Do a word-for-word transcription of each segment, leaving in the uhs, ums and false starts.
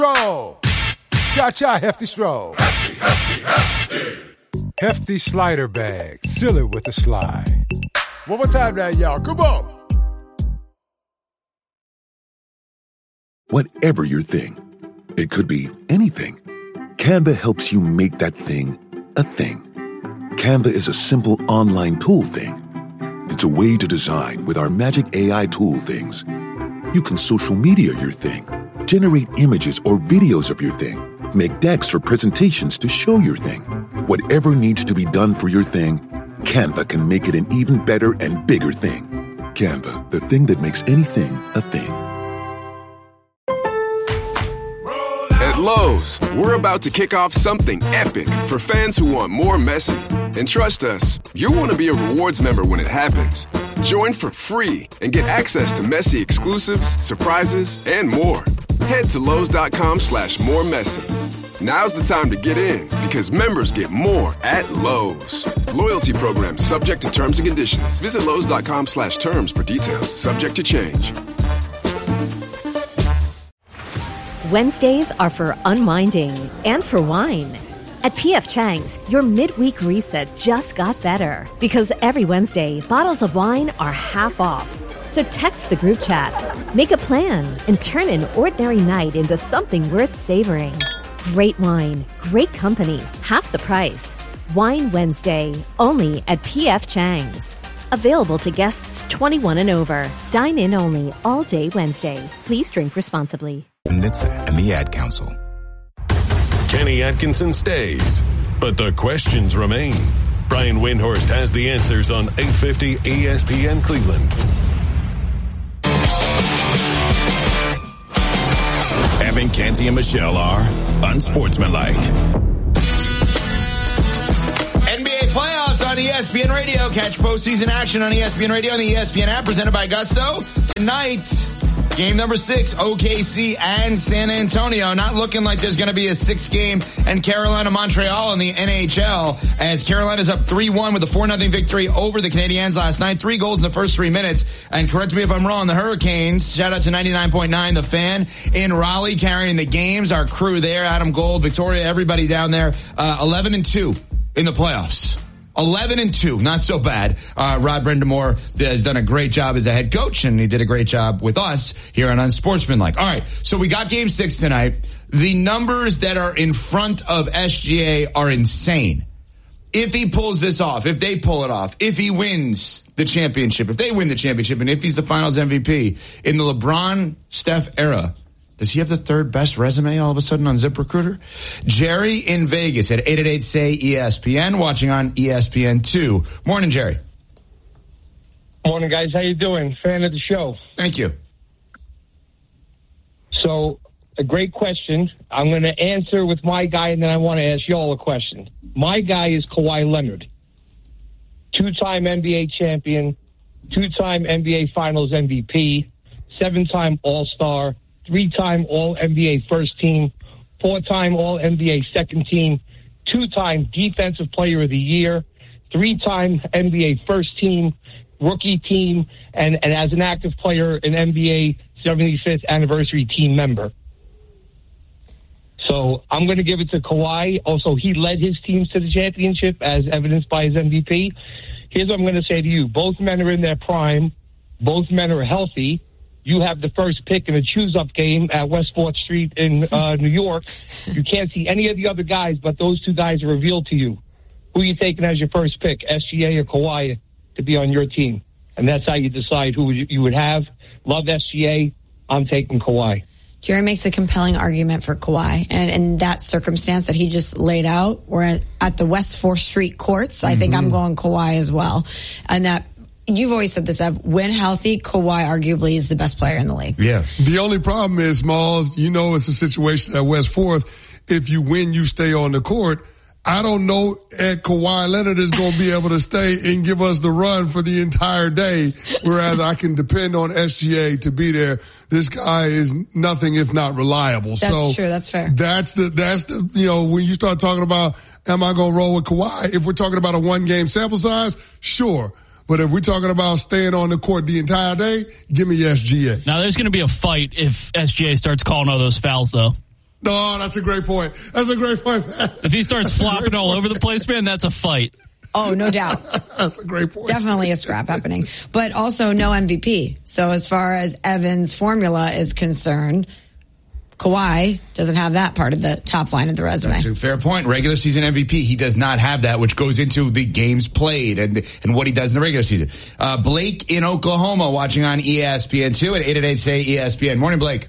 Stroll. Cha-cha, hefty stroll. Hefty, hefty, hefty. Hefty slider bag. Seal it with a slide. One more time now, y'all. Come on. Whatever your thing, it could be anything. Canva helps you make that thing a thing. Canva is a simple online tool thing. It's a way to design with our magic A I tool things. You can social media your thing, generate images or videos of your thing, make decks for presentations to show your thing. Whatever needs to be done for your thing, Canva can make it an even better and bigger thing. Canva, the thing that makes anything a thing. At Lowe's, we're about to kick off something epic for fans who want more Messi. And trust us, you'll want to be a rewards member when it happens. Join for free and get access to Messi exclusives, surprises, and more. Head to Lowe's.com slash more Messi. Now's the time to get in because members get more at Lowe's. Loyalty program subject to terms and conditions. Visit Lowe's.com slash terms for details. Subject to change. Wednesdays are for unwinding and for wine. At P F Chang's, your midweek reset just got better because every Wednesday, bottles of wine are half off. So text the group chat, make a plan, and turn an ordinary night into something worth savoring. Great wine, great company, half the price. Wine Wednesday, only at P F Chang's. Available to guests twenty-one and over. Dine in only all day Wednesday. Please drink responsibly. N H T S A and the Ad Council. Kenny Atkinson stays, but the questions remain. Brian Windhorst has the answers on eight fifty E S P N Cleveland. Evan, Canty, and Michelle are unsportsmanlike. N B A playoffs on E S P N Radio. Catch postseason action on E S P N Radio and the E S P N app presented by Gusto. Tonight, game number six, O K C and San Antonio. Not looking like there's going to be a six game and Carolina-Montreal in the N H L as Carolina's up three one with a four nothing victory over the Canadiens last night. Three goals in the first three minutes. And correct me if I'm wrong, the Hurricanes, shout out to ninety-nine point nine, The Fan in Raleigh carrying the games. Our crew there, Adam Gold, Victoria, everybody down there, uh, eleven and two in the playoffs. eleven and two, not so bad. Uh, Rod Brindamore has done a great job as a head coach, and he did a great job with us here on Unsportsmanlike. All right, so we got game six tonight. The numbers that are in front of S G A are insane. If he pulls this off, if they pull it off, if he wins the championship, if they win the championship, and if he's the finals M V P in the LeBron-Steph era, does he have the third best resume all of a sudden on ZipRecruiter? Jerry in Vegas at eight eight eight, S A Y, E S P N, watching on E S P N two. Morning, Jerry. Morning, guys. How you doing? Fan of the show. Thank you. So, a great question. I'm going to answer with my guy, and then I want to ask y'all a question. My guy is Kawhi Leonard. Two-time N B A champion, two-time N B A Finals M V P, seven-time All-Star, three-time All-N B A first team, four-time All-N B A second team, two-time Defensive Player of the Year, three-time N B A first team, rookie team, and, and as an active player, an N B A seventy-fifth anniversary team member. So I'm going to give it to Kawhi. Also, he led his teams to the championship as evidenced by his M V P. Here's what I'm going to say to you. Both men are in their prime. Both men are healthy. You have the first pick in a choose-up game at West fourth Street in uh, New York. You can't see any of the other guys, but those two guys are revealed to you. Who are you taking as your first pick, S G A or Kawhi, to be on your team? And that's how you decide who you would have. Love S G A. I'm taking Kawhi. Jerry makes a compelling argument for Kawhi. And in that circumstance that he just laid out, we're at, at the West fourth Street courts. I mm-hmm. think I'm going Kawhi as well. And that, you've always said this, Ev, when healthy, Kawhi arguably is the best player in the league. Yeah. The only problem is, Smalls, you know it's a situation at West fourth. If you win, you stay on the court. I don't know if Kawhi Leonard is going to be able to stay and give us the run for the entire day, whereas I can depend on S G A to be there. This guy is nothing if not reliable. That's so true. That's fair. That's the, that's the, you know, when you start talking about, am I going to roll with Kawhi? If we're talking about a one game sample size, sure. But if we're talking about staying on the court the entire day, give me S G A. Now, there's going to be a fight if S G A starts calling all those fouls, though. No, that's a great point. That's a great point. If he starts flopping all over the place, man, that's a fight. Oh, no doubt. That's a great point. Definitely a scrap happening. But also no M V P. So as far as Evan's formula is concerned, Kawhi doesn't have that part of the top line of the resume. That's a fair point. Regular season M V P, he does not have that, which goes into the games played and and what he does in the regular season. Uh, Blake in Oklahoma watching on E S P N two at eight eight eight say E S P N. Morning, Blake.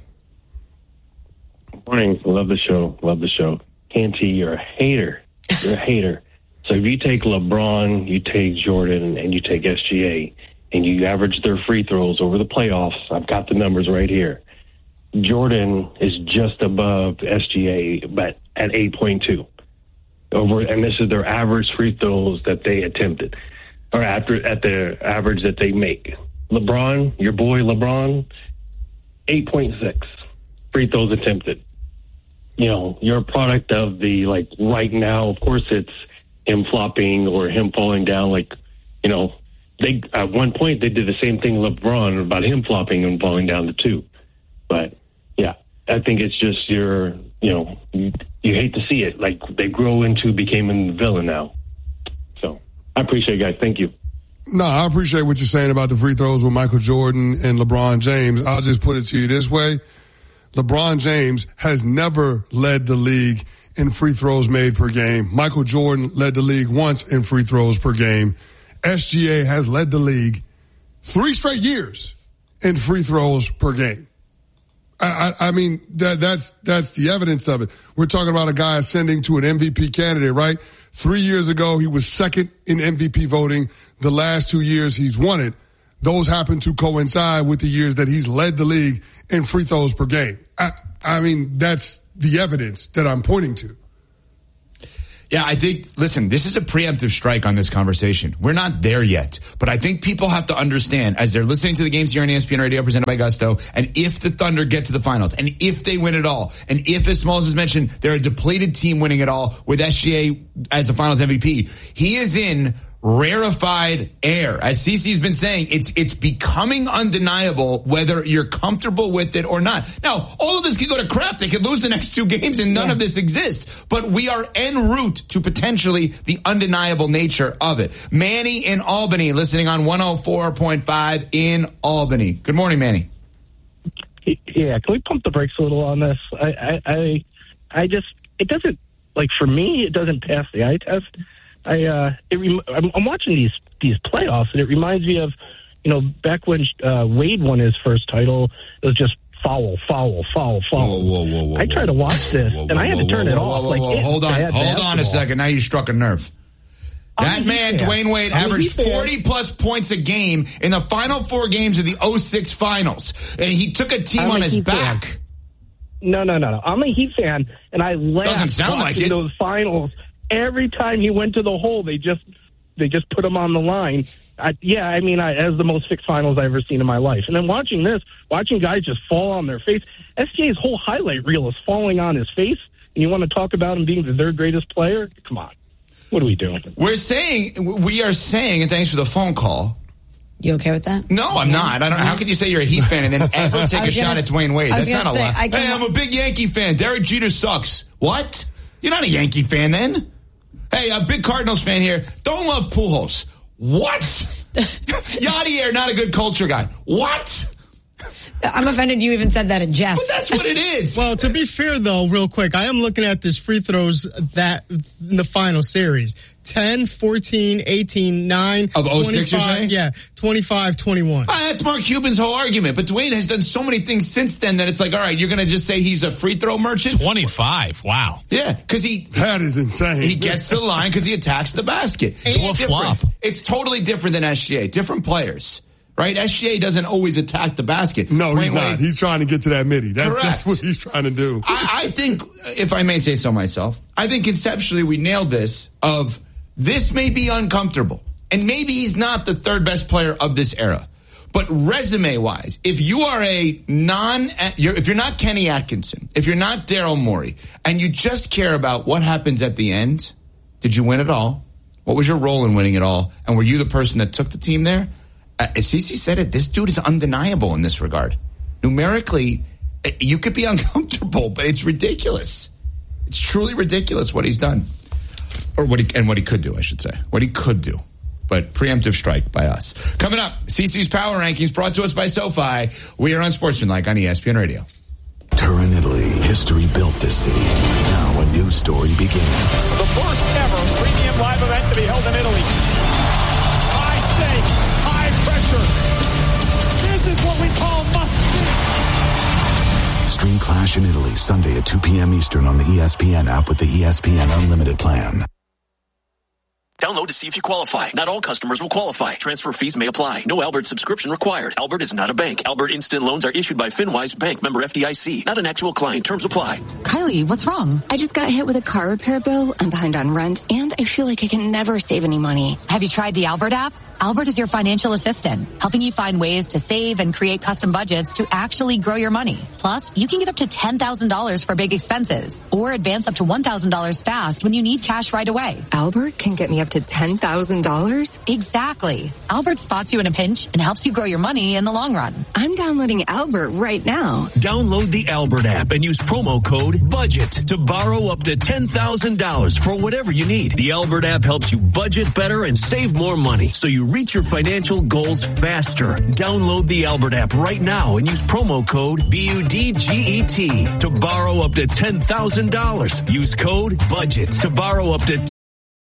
Morning. Love the show. Love the show. Canty, you're a hater. You're a hater. So if you take LeBron, you take Jordan, and you take S G A, and you average their free throws over the playoffs, I've got the numbers right here. Jordan is just above S G A, but at eight point two. Over, and this is their average free throws that they attempted, or after at the average that they make. LeBron, your boy LeBron, eight point six free throws attempted. You know, you're a product of the, like, right now, of course, it's him flopping or him falling down. Like, you know, they at one point they did the same thing LeBron about him flopping and falling down the two. But yeah, I think it's just your, you know, you, you hate to see it. Like, they grow into becoming the villain now. So I appreciate it, guys. Thank you. No, I appreciate what you're saying about the free throws with Michael Jordan and LeBron James. I'll just put it to you this way. LeBron James has never led the league in free throws made per game. Michael Jordan led the league once in free throws per game. S G A has led the league three straight years in free throws per game. I, I, I mean, that, that's, that's the evidence of it. We're talking about a guy ascending to an M V P candidate, right? Three years ago, he was second in M V P voting. The last two years he's won it. Those happen to coincide with the years that he's led the league in free throws per game. I, I mean, that's the evidence that I'm pointing to. Yeah, I think, listen, this is a preemptive strike on this conversation. We're not there yet, but I think people have to understand as they're listening to the games here on E S P N Radio presented by Gusto, and if the Thunder get to the finals, and if they win it all, and if, as Smalls has mentioned, they're a depleted team winning it all with S G A as the finals M V P, he is in rarefied air. As Cece's been saying, it's it's becoming undeniable whether you're comfortable with it or not. Now, all of this could go to crap. They could lose the next two games and none yeah. of this exists. But we are en route to potentially the undeniable nature of it. Manny in Albany, listening on one oh four point five in Albany. Good morning, Manny. Yeah, can we pump the brakes a little on this? I, I, I, I just, it doesn't, like for me, it doesn't pass the eye test. I uh, it rem- I'm, I'm watching these these playoffs, and it reminds me of, you know, back when uh, Wade won his first title. It was just foul, foul, foul, foul. Whoa, whoa, whoa, whoa, I tried to watch this, whoa, whoa, and I had to turn whoa, it whoa, off. Whoa, like, whoa, hold on, hold on a second. Now you struck a nerve. That man, Dwayne Wade, averaged forty plus points a game in the final four games of the oh six finals, and he took a team I'm on a his Heat back. Fan. No, no, no, no. I'm a Heat fan, and I laughed Doesn't sound like it. Those finals. Every time he went to the hole, they just they just put him on the line. I, yeah, I mean, I, as the most fixed finals I've ever seen in my life. And then watching this, watching guys just fall on their face. S G A's whole highlight reel is falling on his face, and you want to talk about him being the third greatest player? Come on. What are we doing? We're saying, we are saying, and thanks for the phone call. You okay with that? No, I'm not. I don't. How can you say you're a Heat fan and then ever take a shot gonna, at Dwayne Wade? That's not a say, lot. Hey, I'm a big Yankee fan. Derek Jeter sucks. What? You're not a Yankee fan then? Hey, a big Cardinals fan here. Don't love Pujols. What? Yadier, not a good culture guy. What? I'm offended you even said that in jest. But that's what it is. Well, to be fair, though, real quick, I am looking at this free throws that in the final series. ten, fourteen, eighteen, nine. Of oh six, you're saying? Yeah, twenty-five, twenty-one. Uh, that's Mark Cuban's whole argument. But Dwayne has done so many things since then that it's like, all right, you're going to just say he's a free throw merchant? twenty-five, wow. Yeah, because he... That is insane. He gets to the line because he attacks the basket. It's different. It's totally different than S G A. Different players. Right? S G A doesn't always attack the basket. No, Dwayne he's not. Wade, he's trying to get to that midi. That's, correct. That's what he's trying to do. I, I think, if I may say so myself, I think conceptually we nailed this of this may be uncomfortable. And maybe he's not the third best player of this era. But resume-wise, if you are a non, you're, if you're not Kenny Atkinson, if you're not Daryl Morey, and you just care about what happens at the end, did you win it all? What was your role in winning it all? And were you the person that took the team there? Uh, as Cece said it, this dude is undeniable in this regard. Numerically, You could be uncomfortable, but it's ridiculous. It's truly ridiculous what he's done. Or what he, and what he could do, I should say. What he could do. But preemptive strike by us. Coming up, C C's Power Rankings brought to us by SoFi. We are on Sportsmanlike on E S P N Radio. Turin, Italy. History built this city. Now a new story begins. The first ever premium live event to be held in Italy. High stakes, high pressure. This is what we call must-see. Stream Clash in Italy Sunday at two p.m. Eastern on the E S P N app with the E S P N Unlimited plan. Download to see if you qualify. Not all customers will qualify. Transfer fees may apply. No Albert subscription required. Albert is not a bank. Albert Instant Loans are issued by FinWise Bank, member F D I C. Not an actual client. Terms apply. Kylie, what's wrong? I just got hit with a car repair bill. I'm behind on rent, and I feel like I can never save any money. Have you tried the Albert app? Albert is your financial assistant, helping you find ways to save and create custom budgets to actually grow your money. Plus, you can get up to ten thousand dollars for big expenses or advance up to one thousand dollars fast when you need cash right away. Albert can get me up to ten thousand dollars? Exactly. Albert spots you in a pinch and helps you grow your money in the long run. I'm downloading Albert right now. Download the Albert app and use promo code BUDGET to borrow up to ten thousand dollars for whatever you need. The Albert app helps you budget better and save more money so you reach your financial goals faster. Download the Albert app right now and use promo code B U D G E T to borrow up to ten thousand dollars. Use code BUDGET to borrow up to